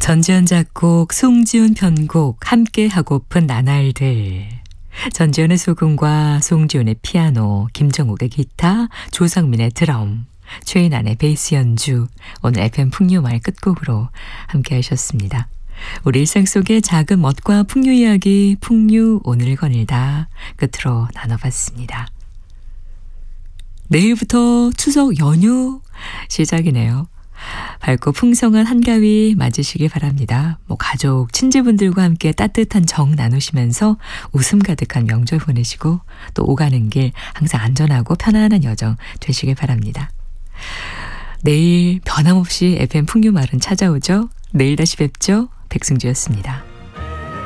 전지현 작곡, 송지훈 편곡, 함께 하고픈 나날들. 전지현의 소금과 송지훈의 피아노, 김정욱의 기타, 조성민의 드럼, 최인환의 베이스 연주, 오늘 FM 풍류말 끝곡으로 함께 하셨습니다. 우리 일상 속의 작은 멋과 풍류 이야기, 풍류 오늘 거닐다 끝으로 나눠봤습니다. 내일부터 추석 연휴 시작이네요. 밝고 풍성한 한가위 맞으시길 바랍니다. 가족, 친지분들과 함께 따뜻한 정 나누시면서 웃음 가득한 명절 보내시고 또 오가는 길 항상 안전하고 편안한 여정 되시길 바랍니다. 내일 변함없이 FM 풍류말은 찾아오죠. 내일 다시 뵙죠. 백승주였습니다.